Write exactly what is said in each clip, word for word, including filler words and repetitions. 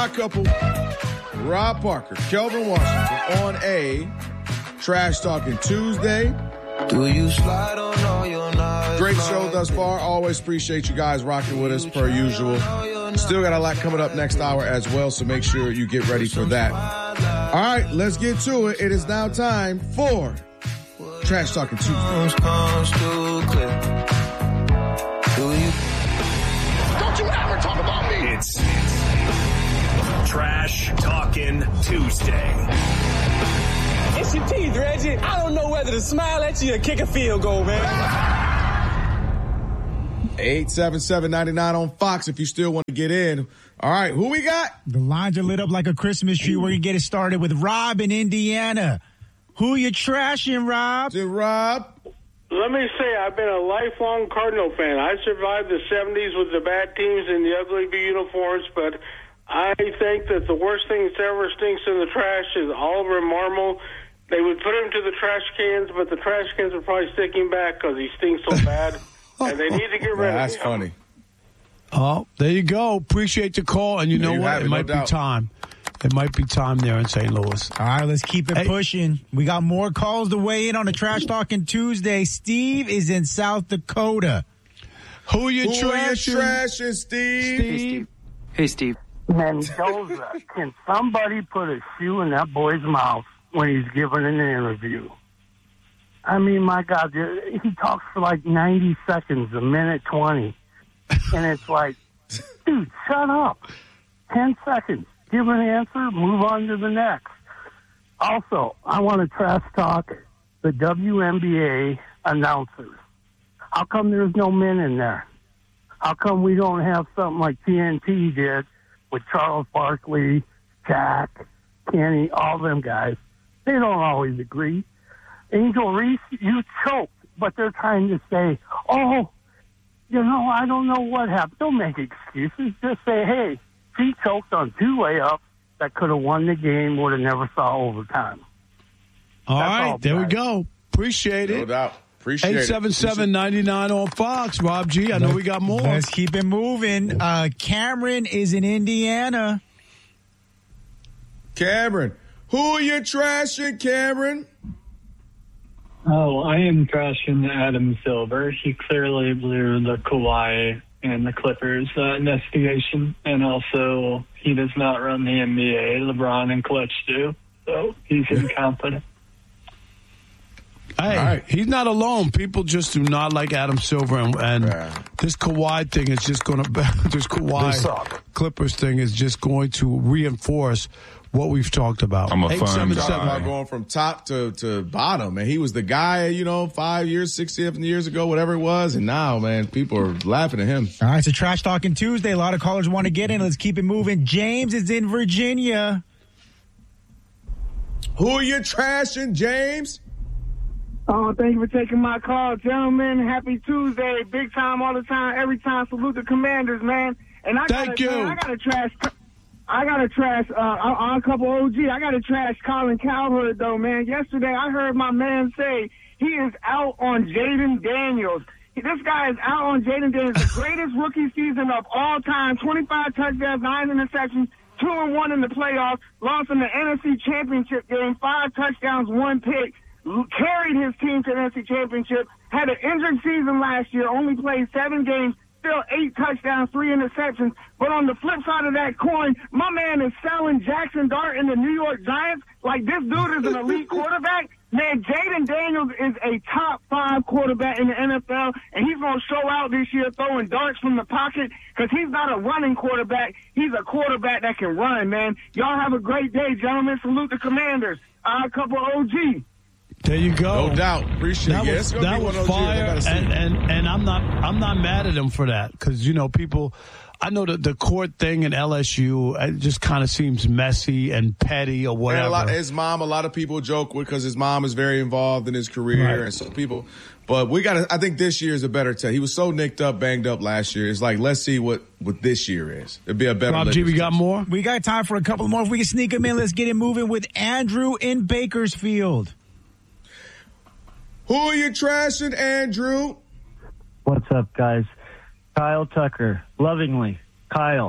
odd couple, Rob Parker, Kelvin Washington on a Trash Talking Tuesday. Do you slide on all your knives? Great show thus far. Always appreciate you guys rocking with us per usual. Still got a lot coming up next hour as well, so make sure you get ready for that. All right, let's get to it. It is now time for Trash Talking Tuesday. Don't you ever talk about me. It's Trash Talking Tuesday. It's your teeth, Reggie. I don't know whether to smile at you or kick a field goal, man. eight seven seven, nine nine on Fox if you still want to get in. All right, who we got? The lines are lit up like a Christmas tree. We're going to get it started with Rob in Indiana. Who you trashing, Rob? To Rob. Let me say, I've been a lifelong Cardinal fan. I survived the seventies with the bad teams and the ugly uniforms, but I think that the worst thing that ever stinks in the trash is Oliver Marmol. They would put him to the trash cans, but the trash cans are probably sticking back because he stinks so bad, and they need to get rid That's of him. funny. Oh, there you go. Appreciate the call, and you There know you what? have It, it, no might be doubt. time. It might be time there in Saint Louis. All right, let's keep it Hey. pushing. We got more calls to weigh in on the Trash Talking Tuesday. Steve is in South Dakota. Who you Who are you trashing? trashing, Steve? Steve? Hey, Steve. Mendoza, can somebody put a shoe in that boy's mouth when he's giving an interview? I mean, my God, he talks for like ninety seconds, a minute twenty. And it's like, dude, shut up. ten seconds. Give an answer, move on to the next. Also, I want to trash talk the W N B A announcers. How come there's no men in there? How come we don't have something like T N T did with Charles Barkley, Jack, Kenny, all them guys? They don't always agree. Angel Reese, you choked, but they're trying to say, oh, you know, I don't know what happened. Don't make excuses. Just say, hey, he choked on two layups that could have won the game, would have never saw overtime. All That's right, all, there we guys. go. Appreciate No it. doubt. Appreciate eight it. seven seven, nine nine on Fox. Rob G, I know we got more. Let's keep it moving. Uh, Cameron is in Indiana. Cameron. Who are you trashing, Cameron? Oh, I am trashing Adam Silver. He clearly blew the Kawhi and the Clippers uh, investigation, and also he does not run the N B A. LeBron and Clutch do, so he's incompetent. Hey, right. he's not alone. People just do not like Adam Silver, and, and Yeah. this Kawhi thing is just going to, this Kawhi Clippers thing is just going to reinforce what we've talked about. I'm a eight fun seven guy. seven. About going from top to, to bottom. And he was the guy, you know, five years, six, seven years ago, whatever it was. And now, man, people are laughing at him. All right, it's a Trash Talking Tuesday. A lot of callers want to get in. Let's keep it moving. James is in Virginia. Who are you trashing, James? Oh, thank you for taking my call, gentlemen. Happy Tuesday. Big time all the time, every time. Salute the Commanders, man. And I Thank gotta, you. Man, I got to trash. I got to trash uh, on a couple O G. I got to trash Colin Cowherd, though, man. Yesterday, I heard my man say he is out on Jaden Daniels. This guy is out on Jaden Daniels, the greatest rookie season of all time. twenty-five touchdowns, nine interceptions, two and one in the playoffs. Lost in the N F C Championship game, five touchdowns, one pick. Carried his team to the N F C Championship. Had an injured season last year. Only played seven games. Still eight touchdowns, three interceptions. But on the flip side of that coin, my man is selling Jackson Dart in the New York Giants like this dude is an elite quarterback. Man, Jaden Daniels is a top five quarterback in the N F L, and he's going to show out this year throwing darts from the pocket because he's not a running quarterback. He's a quarterback that can run, man. Y'all have a great day, gentlemen. Salute the Commanders. Uh, a couple O G. There you go. No doubt. Appreciate That it. was, Yeah, that was fire, and, and and I'm not I'm not mad at him for that because you know people. I know the the court thing in L S U it just kind of seems messy and petty or whatever. And a lot, his mom, a lot of people joke with because his mom is very involved in his career, Right. and so people. But we got to. I think this year is a better test. He was so nicked up, banged up last year. It's like let's see what what this year is. It'd be a better. Rob G, we got more. We got time for a couple more. If we can sneak them in, let's get it moving with Andrew in Bakersfield. Who are you trashing, Andrew? What's up, guys? Kyle Tucker, lovingly, Kyle.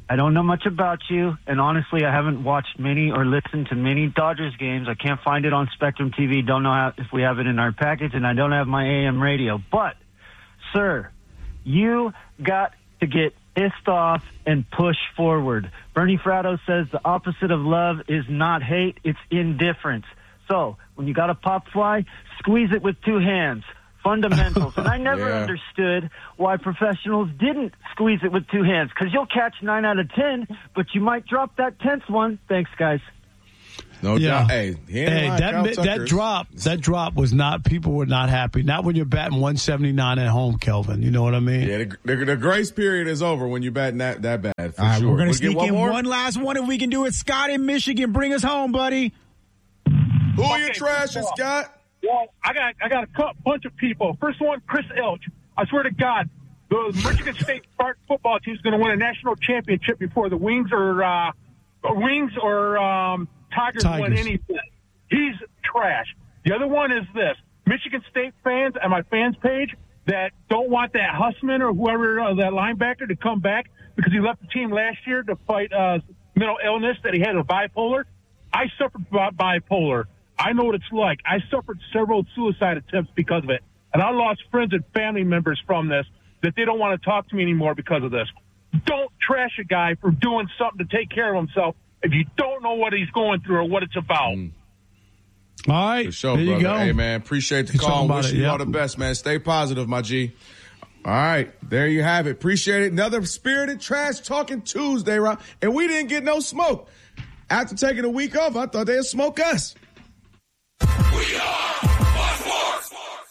I don't know much about you, and honestly, I haven't watched many or listened to many Dodgers games. I can't find it on Spectrum T V. Don't know how, if we have it in our package, and I don't have my A M radio. But, sir, you got to get pissed off and push forward. Bernie Fratto says the opposite of love is not hate, it's indifference. So, when you got a pop fly, squeeze it with two hands. Fundamentals. And I never yeah. understood why professionals didn't squeeze it with two hands, because you'll catch nine out of ten, but you might drop that tenth one. Thanks, guys. No yeah. doubt. Hey, hey that, that drop, that drop was not, people were not happy. Not when you're batting one seventy-nine at home, Kelvin. You know what I mean? Yeah, the, the, the grace period is over when you're batting that, that bad. For All right, sure. we're going to we'll sneak one in more? one last one if we can do it. Scott in Michigan, bring us home, buddy. Who are okay, you trashing, Scott? Well, I got I got a bunch of people. First one, Chris Elch. I swear to God, the Michigan State Spartan football team is going to win a national championship before the Wings or uh, Wings or um, Tigers, Tigers win anything. He's trash. The other one is this: Michigan State fans at my fans page that don't want that Hussman or whoever uh, that linebacker to come back because he left the team last year to fight uh, mental illness that he had a bipolar. I suffered bi- bipolar. I know what it's like. I suffered several suicide attempts because of it. And I lost friends and family members from this that they don't want to talk to me anymore because of this. Don't trash a guy for doing something to take care of himself if you don't know what he's going through or what it's about. Mm. All right. For sure, there you brother. go. Hey, man, appreciate the He's call. talking about Wish it, you yep. all the best, man. Stay positive, my G. All right. There you have it. Appreciate it. Another Spirited Trash Talking Tuesday, right? And we didn't get no smoke. After taking a week off, I thought they'd smoke us. We are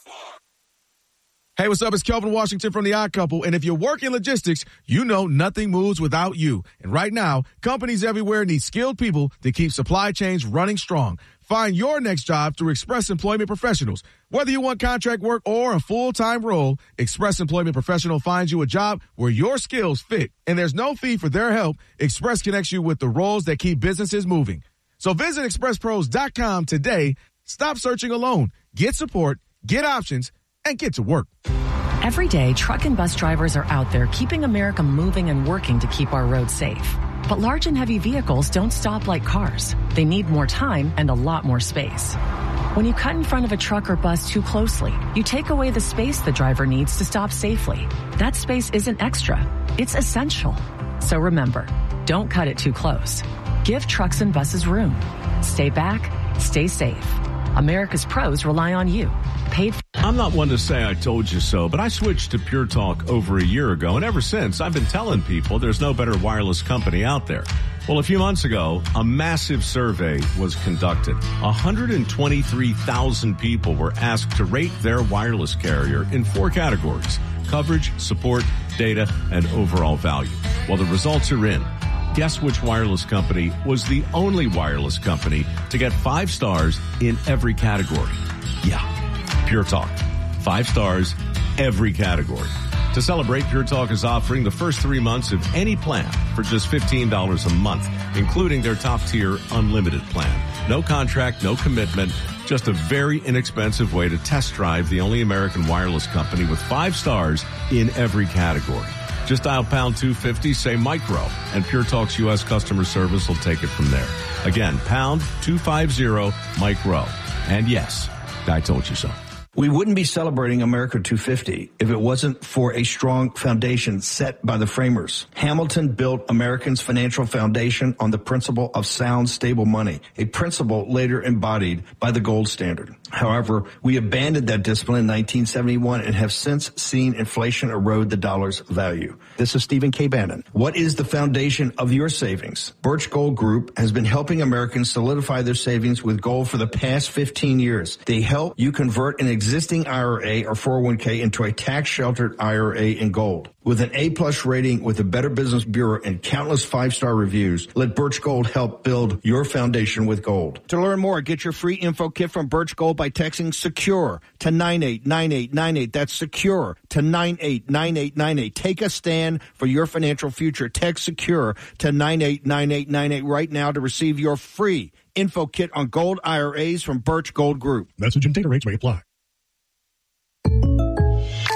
Hey, what's up? It's Kelvin Washington from The Odd Couple. And if you work in logistics, you know nothing moves without you. And right now, companies everywhere need skilled people to keep supply chains running strong. Find your next job through Express Employment Professionals. Whether you want contract work or a full-time role, Express Employment Professional finds you a job where your skills fit. And there's no fee for their help. Express connects you with the roles that keep businesses moving. So visit express pros dot com today. Stop searching alone. Get support, get options, and get to work. Every day, truck and bus drivers are out there keeping America moving and working to keep our roads safe. But large and heavy vehicles don't stop like cars. They need more time and a lot more space. When you cut in front of a truck or bus too closely, you take away the space the driver needs to stop safely. That space isn't extra. It's essential. So remember, don't cut it too close. Give trucks and buses room. Stay back, stay safe. America's pros rely on you. Paid for- I'm not one to say I told you so, but I switched to Pure Talk over a year ago, and ever since, I've been telling people there's no better wireless company out there. Well, a few months ago, a massive survey was conducted. one hundred twenty-three thousand people were asked to rate their wireless carrier in four categories: coverage, support, data, and overall value. Well, the results are in. Guess which wireless company was the only wireless company to get five stars in every category? Yeah, Pure Talk. Five stars, every category. To celebrate, Pure Talk is offering the first three months of any plan for just fifteen dollars a month, including their top-tier unlimited plan. No contract, no commitment, just a very inexpensive way to test drive the only American wireless company with five stars in every category. Just dial pound two fifty, say micro, and Pure Talk's U S customer service will take it from there. Again, pound two fifty, micro. And yes, I told you so. We wouldn't be celebrating America two fifty if it wasn't for a strong foundation set by the framers. Hamilton built Americans' financial foundation on the principle of sound, stable money, a principle later embodied by the gold standard. However, we abandoned that discipline in nineteen seventy-one and have since seen inflation erode the dollar's value. This is Stephen K. Bannon. What is the foundation of your savings? Birch Gold Group has been helping Americans solidify their savings with gold for the past fifteen years. They help you convert an existing I R A or four oh one k into a tax-sheltered I R A in gold. With an A-plus rating with the Better Business Bureau and countless five-star reviews, let Birch Gold help build your foundation with gold. To learn more, get your free info kit from Birch Gold by texting SECURE to nine eight nine eight nine eight. That's SECURE to nine eight nine eight nine eight. Take a stand for your financial future. Text SECURE to nine eight nine eight nine eight right now to receive your free info kit on gold I R As from Birch Gold Group. Message and data rates may apply. Jake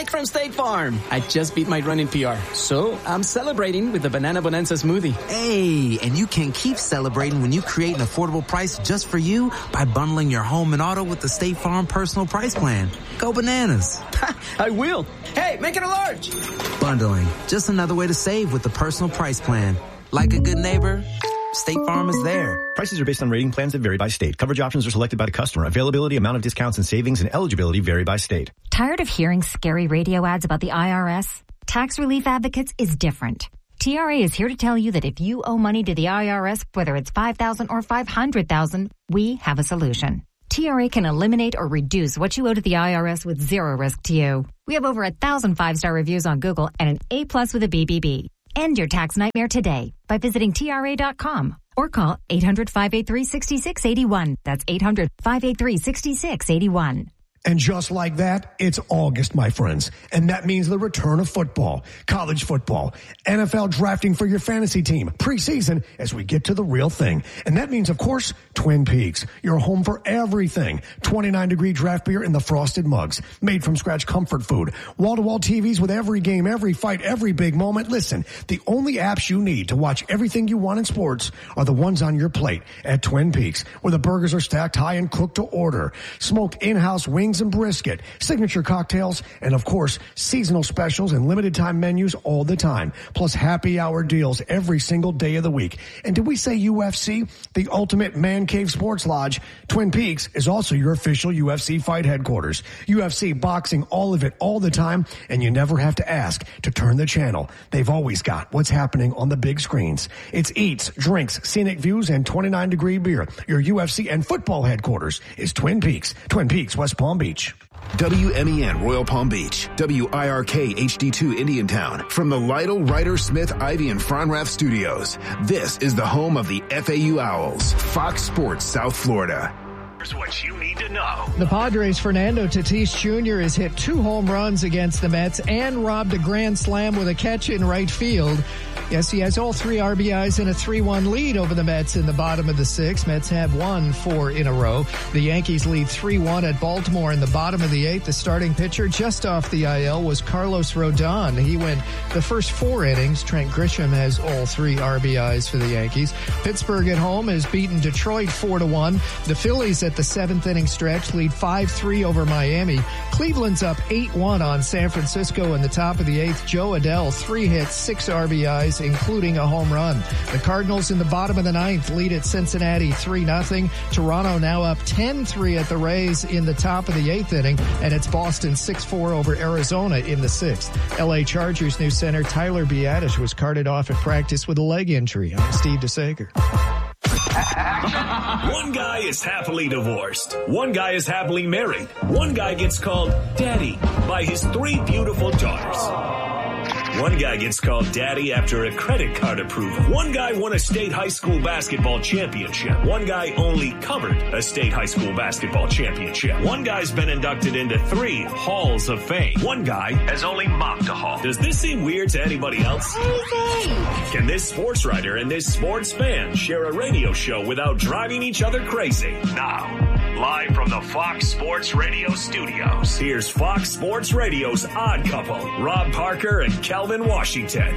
back from State Farm. I just beat my running P R, so I'm celebrating with the Banana Bonanza smoothie. Hey, and you can keep celebrating when you create an affordable price just for you by bundling your home and auto with the State Farm Personal Price Plan. Go bananas. I will. Hey, make it a large. Bundling, just another way to save with the Personal Price Plan. Like a good neighbor, State Farm is there. Prices are based on rating plans that vary by state. Coverage options are selected by the customer. Availability, amount of discounts and savings, and eligibility vary by state. Tired of hearing scary radio ads about the I R S? Tax Relief Advocates is different. T R A is here to tell you that if you owe money to the I R S, whether it's five thousand dollars or five hundred thousand dollars, we have a solution. T R A can eliminate or reduce what you owe to the I R S with zero risk to you. We have over a thousand five-star reviews on Google and an A plus with a B B B. End your tax nightmare today by visiting T R A dot com or call eight hundred, five eight three, six six eight one. That's eight hundred, five eight three, six six eight one. And just like that, it's August, my friends. And that means the return of football, college football, N F L drafting for your fantasy team, preseason as we get to the real thing. And that means, of course, Twin Peaks, your home for everything. twenty-nine degree draft beer in the frosted mugs, made from scratch comfort food, wall-to-wall T Vs with every game, every fight, every big moment. Listen, the only apps you need to watch everything you want in sports are the ones on your plate at Twin Peaks, where the burgers are stacked high and cooked to order. Smoked in-house wings and brisket, signature cocktails, and of course, seasonal specials and limited time menus all the time. Plus happy hour deals every single day of the week. And did we say U F C? The ultimate man cave sports lodge. Twin Peaks is also your official U F C fight headquarters. U F C boxing, all of it, all the time, and you never have to ask to turn the channel. They've always got what's happening on the big screens. It's eats, drinks, scenic views, and twenty-nine degree beer. Your U F C and football headquarters is Twin Peaks. Twin Peaks, West Palm Beach. W M E N Royal Palm Beach, W I R K H D two Indiantown. From the Lytle, Ryder, Smith, Ivy, and Fronrath studios, this is the home of the F A U Owls, Fox Sports South Florida. Here's what you need to know. The Padres' Fernando Tatis Junior has hit two home runs against the Mets and robbed a grand slam with a catch in right field. Yes, he has all three R B Is and a three one lead over the Mets in the bottom of the sixth. Mets have won four in a row. The Yankees lead three one at Baltimore in the bottom of the eighth. The starting pitcher just off the I L was Carlos Rodon. He went the first four innings. Trent Grisham has all three R B Is for the Yankees. Pittsburgh at home has beaten Detroit four to one. The Phillies at the seventh inning stretch lead five three over Miami. Cleveland's up eight one on San Francisco in the top of the eighth. Joe Adele, three hits, six R B Is, including a home run. The Cardinals in the bottom of the ninth lead at Cincinnati three nothing. Toronto now up ten three at the Rays in the top of the eighth inning, and it's Boston six four over Arizona in the sixth. L A Chargers new center Tyler Biadasz was carted off at practice with a leg injury. I'm Steve DeSager. One guy is happily divorced. One guy is happily married. One guy gets called daddy by his three beautiful daughters. One guy gets called daddy after a credit card approval. One guy won a state high school basketball championship. One guy only covered a state high school basketball championship. One guy's been inducted into three halls of fame. One guy has only mopped a hall. Does this seem weird to anybody else? Can this sports writer and this sports fan share a radio show without driving each other crazy? Now, live from the Fox Sports Radio studios, here's Fox Sports Radio's Odd Couple, Rob Parker and Kelvin Washington.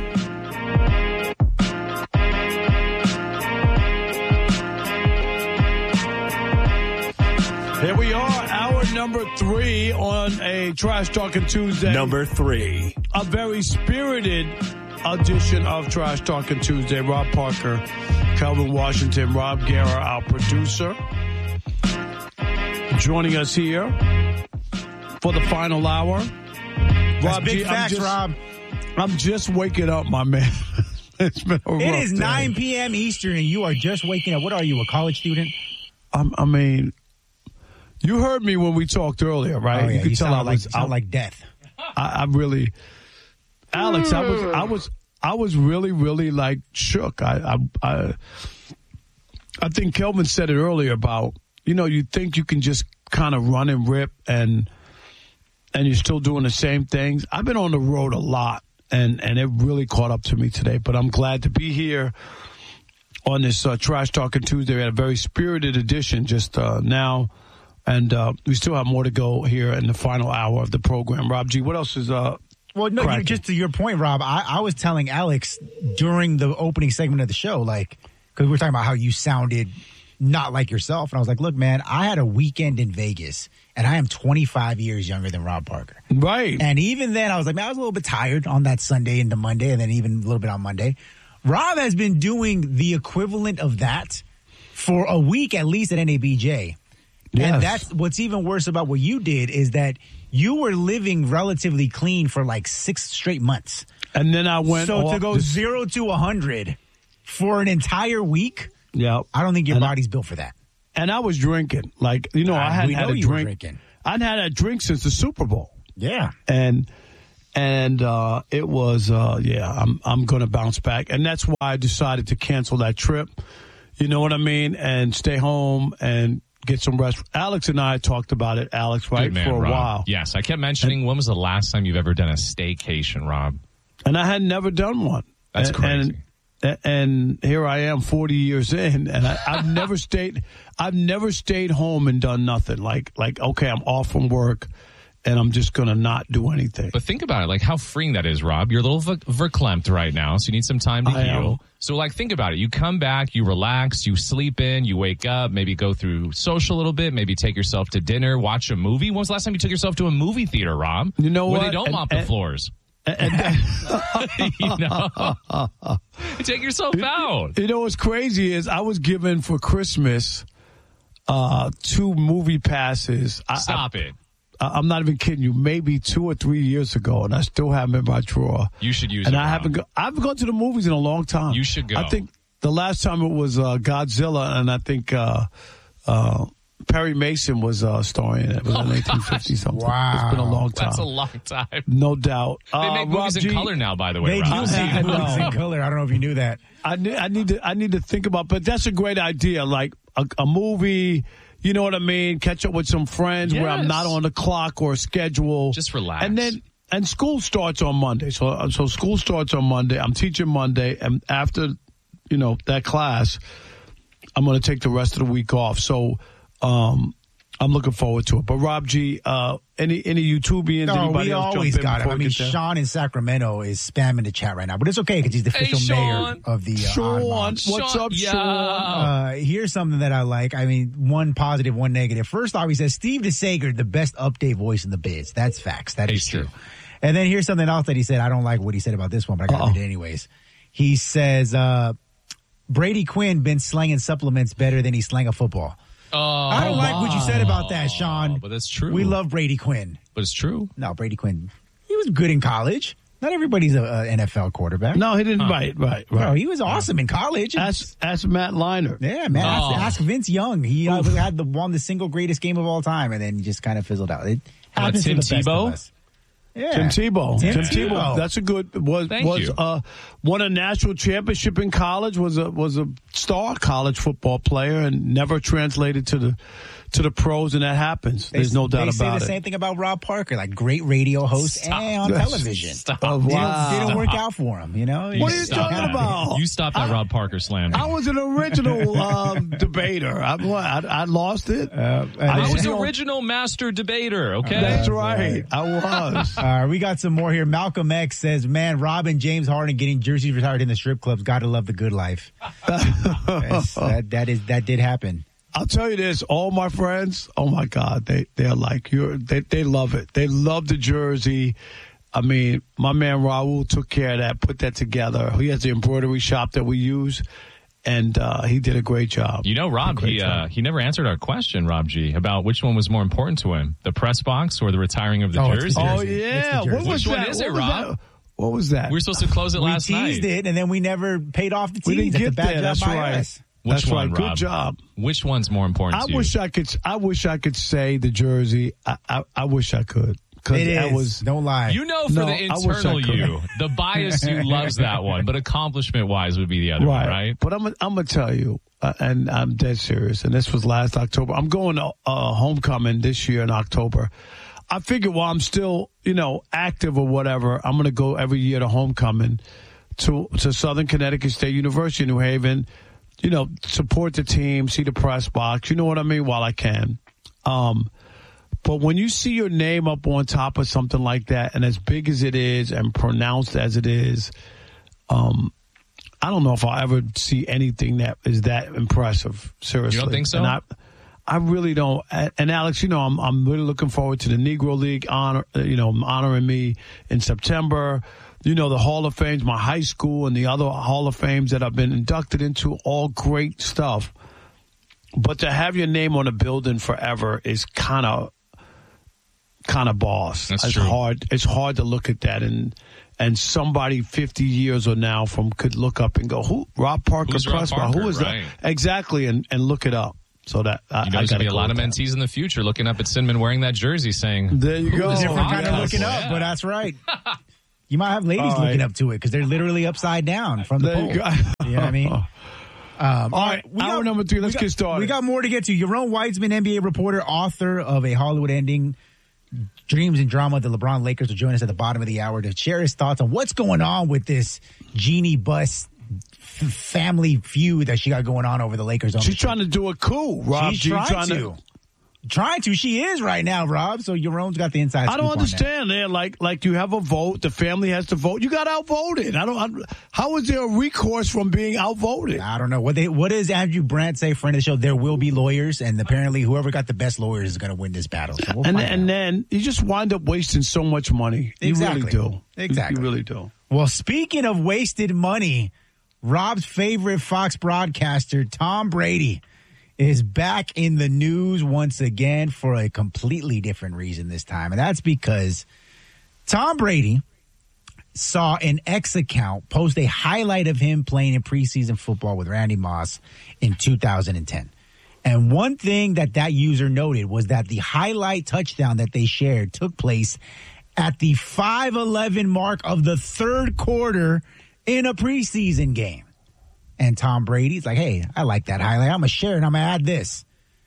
Here we are, hour number three on a Trash Talking Tuesday. Number three. A very spirited edition of Trash Talking Tuesday. Rob Parker, Kelvin Washington, Rob Guerra, our producer, joining us here for the final hour. That's Rob big G, facts, I'm just, Rob. I'm just waking up, my man. It's been a It rough is day. nine p.m. Eastern, and you are just waking up. What are you, a college student? I'm, I mean, you heard me when we talked earlier, right? Oh, yeah. You could You tell sound I like, was sound I, like death. I, I really, Alex, I was, I was, I was really, really like shook. I, I, I, I think Kelvin said it earlier about, you know, you think you can just kind of run and rip and, and you're still doing the same things. I've been on the road a lot, and, and it really caught up to me today, but I'm glad to be here on this uh, Trash Talking Tuesday. We had a very spirited edition just uh, now And uh, we still have more to go here in the final hour of the program. Rob G, what else is uh? Well, no, cracking? just to your point, Rob, I, I was telling Alex during the opening segment of the show, like, because we were talking about how you sounded not like yourself. And I was like, look, man, I had a weekend in Vegas, and I am twenty-five years younger than Rob Parker. Right. And even then, I was like, man, I was a little bit tired on that Sunday into Monday, and then even a little bit on Monday. Rob has been doing the equivalent of that for a week at least at N A B J. Yes. And that's what's even worse about what you did is that you were living relatively clean for like six straight months. And then I went So off to go this- zero to one hundred for an entire week, yeah, I don't think your and body's built for that. And I was drinking. Like, you know, Uh, I hadn't we had know a you were drink. drinking. I'd had a drink since the Super Bowl. Yeah. And and uh, it was, uh, yeah, I'm I'm going to bounce back. And that's why I decided to cancel that trip. You know what I mean? And stay home and get some rest. Alex and I talked about it, Alex, right, Good man, for a Rob. while. Yes, I kept mentioning and, when was the last time you've ever done a staycation, Rob? And I had never done one. That's and, crazy. And, and here I am forty years in, and I, I've never stayed, I've never stayed home and done nothing. Like, like, okay, I'm off from work and I'm just going to not do anything. But think about it, like how freeing that is, Rob. You're a little ver- verklempt right now, so you need some time to I heal. am. So, like, think about it. You come back, you relax, you sleep in, you wake up, maybe go through social a little bit, maybe take yourself to dinner, watch a movie. When was the last time you took yourself to a movie theater, Rob? You know Where what? they don't And- mop the and- floors. And, you know, take yourself out. You know what's crazy is I was given for Christmas uh, two movie passes. I, Stop I, it. I, I'm not even kidding you. Maybe two or three years ago, and I still have them in my drawer. You should use and it. I Rob. haven't. Go, I haven't gone to the movies in a long time. You should go. I think the last time it was uh, Godzilla, and I think uh, uh, Perry Mason was uh, starring in it. It was in nineteen fifty something. Wow. It's been a long time. That's a long time. No doubt. They Uh, make movies Rob in G, color now, by the way, They Rob. do see I movies know. in color. I don't know if you knew that. I need, I need to I need to think about, but that's a great idea. Like a, a movie, you know what I mean? Catch up with some friends where I'm Yes. not on the clock or a schedule. Just relax. And then and school starts on Monday. So so school starts on Monday. I'm teaching Monday, and after you know that class, I'm going to take the rest of the week off. So um, I'm looking forward to it. But Rob G, uh, any any YouTubians? No, anybody we else always jump in got it. before I we mean, get there? Sean in Sacramento is spamming the chat right now, but it's okay because he's the Hey, official mayor Sean. of the uh, Sean, Odd Moms. what's Sean, up, yeah. Sean? Uh, here's something that I like. I mean, one positive, one negative. First off, he says Steve DeSager, the best update voice in the biz. That's facts. That Hey, is true. Steve. And then here's something else that he said. I don't like what he said about this one, but I got to Uh-oh. read it anyways. He says uh, Brady Quinn been slanging supplements better than he slang a football. Oh, I don't like what you said about that, Sean. But that's true. We love Brady Quinn. But it's true. No, Brady Quinn. He was good in college. Not everybody's a, a N F L quarterback. No, he didn't. Right, right, right. No, he was awesome in college. Ask, ask Matt Leinart. Yeah, man. Oh. Ask, ask Vince Young. He uh, had the won the single greatest game of all time, and then he just kind of fizzled out. It Uh, happens Tim to the best Tebow? of us. Yeah. Tim Tebow. Tim Tim, Tebow. Tebow. That's a good was Thank was you. uh won a national championship in college, was a was a star college football player and never translated to the to the pros, and that happens. They- There's no doubt they say about the it. same thing about Rob Parker, like great radio host Stop. and on television. Stop. Oh, Didn't, wow. didn't work out for him, you know. What are you Stop talking that. about? You stop that Rob Parker slander. I was an original um, debater. I, what, I I lost it. Uh, I I was don't- original master debater, okay? That's right. I was. Uh, we got some more here. Malcolm X says, "Man, Rob and James Harden getting jerseys retired in the strip clubs. Gotta love the good life." Yes, that that is that did happen. I'll tell you this, all my friends, oh my God, they, they're like, you're, they, they love it. They love the jersey. I mean, my man Raul took care of that, put that together. He has the embroidery shop that we use, and uh, he did a great job. You know, Rob, Great he job. uh, he never answered our question, Rob G, about which one was more important to him, the press box or the retiring of the Oh, it's jersey. the Oh, jersey. yeah. It's the What jersey. was Which one that? is What it, was Rob? that? What was that? We were supposed to close it We last teased night. it, and then we never paid off the tease. We didn't That's a get bad there. job That's by right. us. Which That's one, right. Good Rob? job. Which one's more important I to you? wish I could. I wish I could say the jersey. I, I, I wish I could. Cause It that is. was. Don't lie. You know, for No, the I wish I internal could. you, the bias you loves that one, but accomplishment-wise would be the other Right. one, right? But I'm. I'm gonna tell you, uh, and I'm dead serious. And this was last October. I'm going to uh, homecoming this year in October. I figured while I'm still, you know, active or whatever, I'm gonna go every year to homecoming to to Southern Connecticut State University in New Haven. You know, support the team, see the press box. You know what I mean? While I can. Um, but when you see your name up on top of something like that, and as big as it is and pronounced as it is, um, I don't know if I'll ever see anything that is that impressive. Seriously. You don't think so? And I, I really don't. And Alex, you know, I'm I'm really looking forward to the Negro League honor, you know, honoring me in September. You know, the Hall of Fames, my high school and the other Hall of Fames that I've been inducted into, all great stuff. But to have your name on a building forever is kind of kind of boss. That's it's true. hard. It's hard to look at that and and somebody fifty years or now from could look up and go, who? Rob Parker Who's Rob Prescott? Parker? Who is Right. that? Exactly, and and look it up. So that I, You know, I there's got going to be a lot of mentees in the future looking up at Cinnamon wearing that jersey saying, There you "Who go. is Different Rob kind of Parker?" looking up, Yeah. but that's right. You might have ladies All right. looking up to it because they're literally upside down from the There pole. you go. You know what I mean? Um, All right, we hour number three. Let's we got, get started. We got more to get to. Yaron Weitzman, N B A reporter, author of A Hollywood Ending, Dreams and Drama of the LeBron Lakers, will join us at the bottom of the hour to share his thoughts on what's going on with this Jeannie Buss f- family feud that she got going on over the Lakers. She's trying to do a coup, Rob. She's G, trying, trying to. to- Trying to. She is right now, Rob. So Yaron's got the inside I don't scoop on that. understand. There, like, like you have a vote, the family has to vote. You got outvoted. I don't. I, how is there a recourse from being outvoted? I don't know. What they what does Andrew Brandt say, friend of the show? There will be lawyers, and apparently whoever got the best lawyers is going to win this battle. So we'll and find then, and then you just wind up wasting so much money. Exactly. You really do. Exactly. You, you really do. Well, speaking of wasted money, Rob's favorite Fox broadcaster, Tom Brady, is back in the news once again for a completely different reason this time. And that's because Tom Brady saw an X account post a highlight of him playing in preseason football with Randy Moss in two thousand ten. And one thing that that user noted was that the highlight touchdown that they shared took place at the five eleven mark of the third quarter in a preseason game. And Tom Brady's like, hey, I like that highlight. I'm going to share it. I'm going to add this.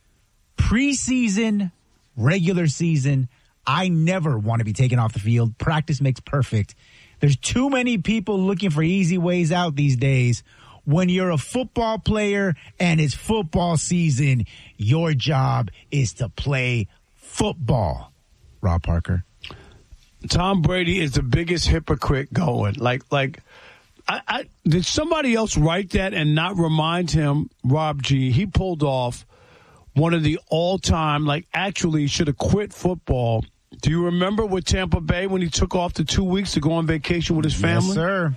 Preseason, regular season, I never want to be taken off the field. Practice makes perfect. There's too many people looking for easy ways out these days. When you're a football player and it's football season, your job is to play football. Rob Parker. Tom Brady is the biggest hypocrite going. Like, like, I, I did somebody else write that and not remind him, Rob G? He pulled off one of the all-time, like, actually should have quit football. Do you remember with Tampa Bay when he took off the two weeks to go on vacation with his family? Yes, sir.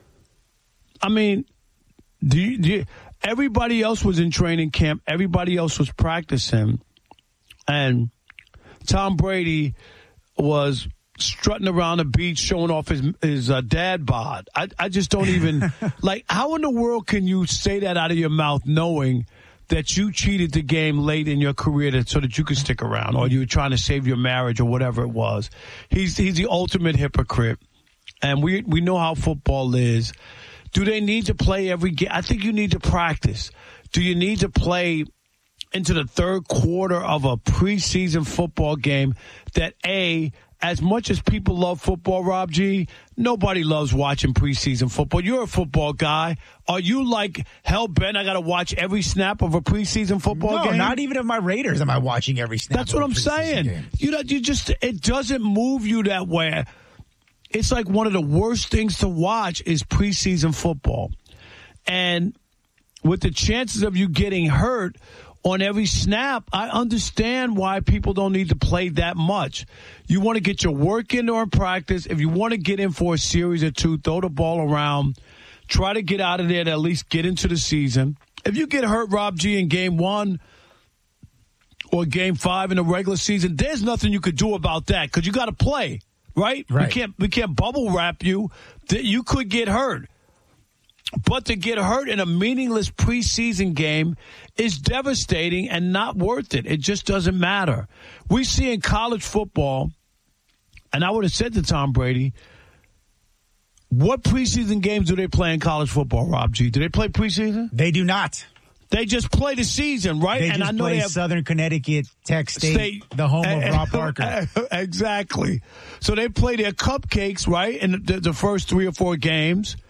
I mean, do you, do you, everybody else was in training camp. Everybody else was practicing. And Tom Brady was strutting around the beach, showing off his his uh, dad bod. I, I just don't even, like, how in the world can you say that out of your mouth knowing that you cheated the game late in your career to, so that you could stick around, or you were trying to save your marriage or whatever it was? He's he's the ultimate hypocrite. And we we know how football is. Do they need to play every game? I think you need to practice. Do you need to play into the third quarter of a preseason football game that, A, as much as people love football, Rob G, nobody loves watching preseason football. You're a football guy. Are you like hell-bent I got to watch every snap of a preseason football no, game? not even of my Raiders am I watching every snap. That's what I'm saying. Game. You know, you just, it doesn't move you that way. It's like one of the worst things to watch is preseason football. And with the chances of you getting hurt on every snap, I understand why people don't need to play that much. You want to get your work in during practice. If you want to get in for a series or two, throw the ball around. Try to get out of there to at least get into the season. If you get hurt, Rob G, in game one or game five in the regular season, there's nothing you could do about that because you got to play, right? Right. We can't, we can't bubble wrap you. You could get hurt. But to get hurt in a meaningless preseason game is devastating and not worth it. It just doesn't matter. We see in college football, and I would have said to Tom Brady, what preseason games do they play in college football, Rob G? Do they play preseason? They do not. They just play the season, right? They and just I know play they have Southern Connecticut, Tech State, State, the home of Rob Parker. Exactly. So they play their cupcakes, right, in the, the first three or four games.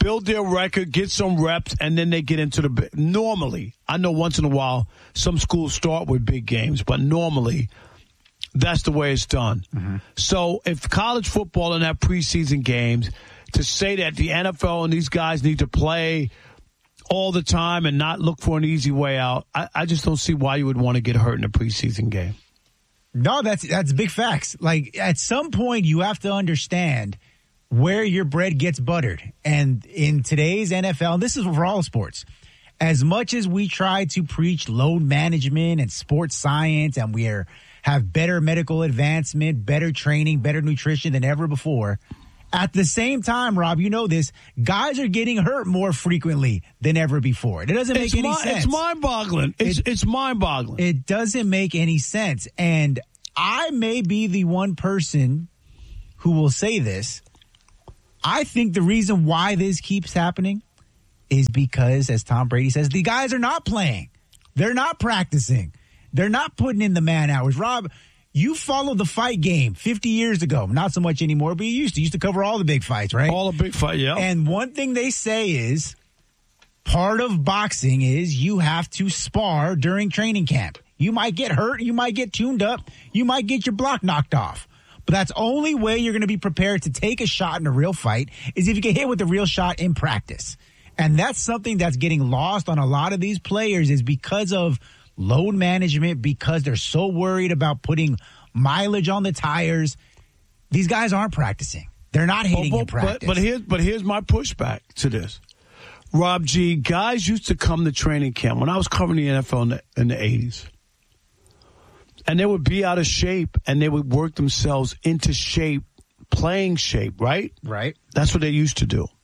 build their record, get some reps, and then they get into the – normally, I know once in a while some schools start with big games, but normally that's the way it's done. Mm-hmm. So if college football and have preseason games, to say that the N F L and these guys need to play all the time and not look for an easy way out, I, I just don't see why you would want to get hurt in a preseason game. No, that's that's big facts. Like, at some point, you have to understand where your bread gets buttered. And in today's N F L, and this is for all sports, as much as we try to preach load management and sports science, and we are, have better medical advancement, better training, better nutrition than ever before, at the same time, Rob, you know this, guys are getting hurt more frequently than ever before. It doesn't make it's any mi- sense. It's mind-boggling. It's, it, it's mind-boggling. It doesn't make any sense. And I may be the one person who will say this. I think the reason why this keeps happening is because, as Tom Brady says, the guys are not playing. They're not practicing. They're not putting in the man hours. Rob, you followed the fight game fifty years ago. Not so much anymore, but you used to. You used to cover all the big fights, right? All the big fights, yeah. And one thing they say is part of boxing is you have to spar during training camp. You might get hurt. You might get tuned up. You might get your block knocked off. But that's the only way you're going to be prepared to take a shot in a real fight is if you get hit with a real shot in practice. And that's something that's getting lost on a lot of these players is because of load management, because they're so worried about putting mileage on the tires. These guys aren't practicing. They're not hitting oh, but, in practice. But, but, here's, but here's my pushback to this. Rob G., guys used to come to training camp when I was covering the N F L in the, in the eighties. And they would be out of shape, and they would work themselves into shape, playing shape, right? Right. That's what they used to do.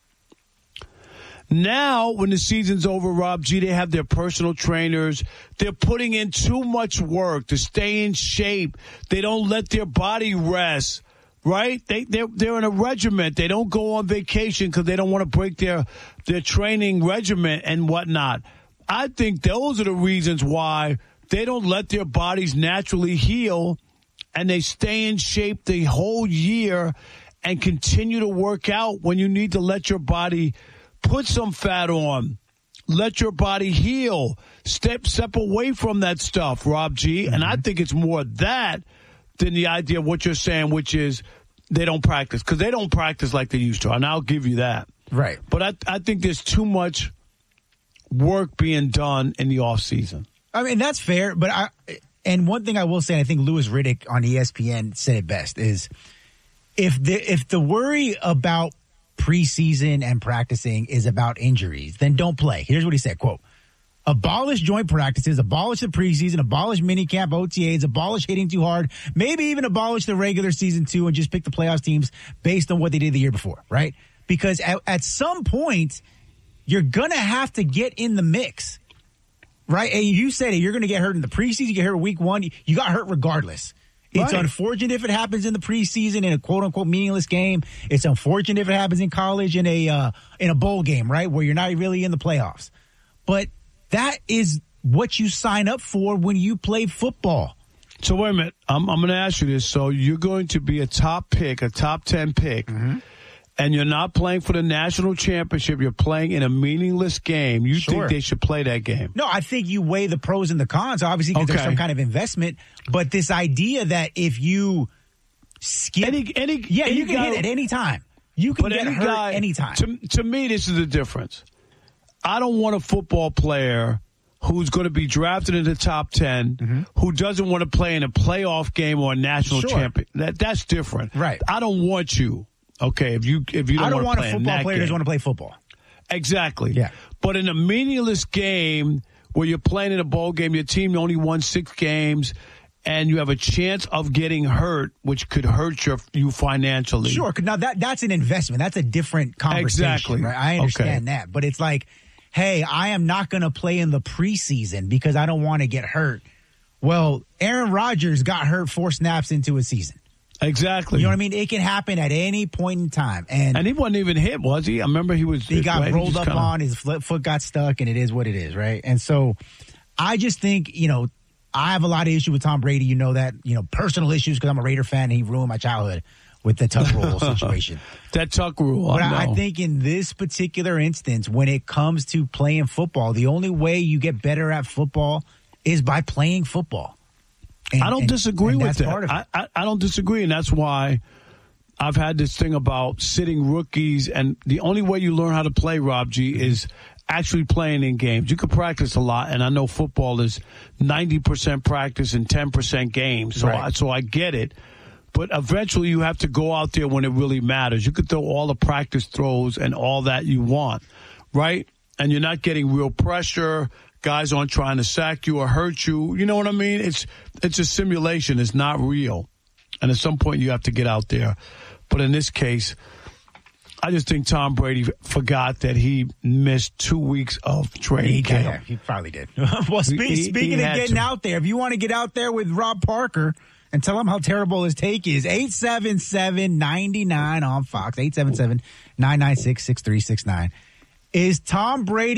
Now, when the season's over, Rob G., they have their personal trainers. They're putting in too much work to stay in shape. They don't let their body rest, right? They, they're, they're in a regiment. They don't go on vacation because they don't want to break their, their training regimen and whatnot. I think those are the reasons why they don't let their bodies naturally heal, and they stay in shape the whole year and continue to work out when you need to let your body put some fat on, let your body heal, step step away from that stuff, Rob G. Mm-hmm. And I think it's more that than the idea of what you're saying, which is they don't practice, because they don't practice like they used to, and I'll give you that. Right. But I, I think there's too much work being done in the off season. I mean, that's fair, but I, and one thing I will say, and I think Louis Riddick on E S P N said it best, is if the if the worry about preseason and practicing is about injuries, then don't play. Here's what he said, quote, abolish joint practices, abolish the preseason, abolish minicamp, O T As, abolish hitting too hard, maybe even abolish the regular season too, and just pick the playoffs teams based on what they did the year before, right? Because at, at some point, you're going to have to get in the mix. Right? And you said it. You're going to get hurt in the preseason. You get hurt week one. You got hurt regardless. It's right. Unfortunate if it happens in the preseason in a quote-unquote meaningless game. It's unfortunate if it happens in college in a uh, in a bowl game, right, where you're not really in the playoffs. But that is what you sign up for when you play football. So wait a minute. I'm, I'm going to ask you this. So you're going to be a top pick, a top ten pick, mm-hmm. and you're not playing for the national championship. You're playing in a meaningless game. You sure. think they should play that game? No, I think you weigh the pros and the cons, obviously, because okay. there's some kind of investment. But this idea that if you skip, any, any, yeah, any you can guy, hit at any time. You can get any hurt guy, anytime. To, to me, this is the difference. I don't want a football player who's going to be drafted in the top ten, mm-hmm. who doesn't want to play in a playoff game or a national sure. champion. That that's different, right? I don't want you. Okay, if you if you don't, I don't want, want to a football player who doesn't want to play football. Exactly. Yeah. But in a meaningless game where you're playing in a bowl game, your team only won six games, and you have a chance of getting hurt, which could hurt your you financially. Sure. Now that that's an investment. That's a different conversation. Exactly. Right? I understand okay. that, but it's like, hey, I am not going to play in the preseason because I don't want to get hurt. Well, Aaron Rodgers got hurt four snaps into a season. Exactly. You know what I mean? It can happen at any point in time. And, and he wasn't even hit, was he? I remember he was. He got right? rolled he up kinda... on, his foot got stuck, and it is what it is, right? And so I just think, you know, I have a lot of issue with Tom Brady. You know that, you know, personal issues because I'm a Raider fan and he ruined my childhood. with the tuck rule situation. That tuck rule. But I, I, I think in this particular instance, when it comes to playing football, the only way you get better at football is by playing football. And, I don't and, disagree and with that's that. part of it. I, I, I don't disagree, and that's why I've had this thing about sitting rookies, and the only way you learn how to play, Rob G, is actually playing in games. You can practice a lot, and I know football is ninety percent practice and ten percent games, so, Right. I, so I get it. But eventually you have to go out there when it really matters. You could throw all the practice throws and all that you want, right? And you're not getting real pressure. Guys aren't trying to sack you or hurt you. You know what I mean? It's it's a simulation. It's not real. And at some point you have to get out there. But in this case, I just think Tom Brady forgot that he missed two weeks of training He, camp. yeah, he probably did. Well, spe- He- he- speaking he of had getting to. out there, if you want to get out there with Rob Parker and tell him how terrible his take is, eight seven seven, nine nine on Fox, eight seven seven, nine nine six, six three six nine. Is Tom Brady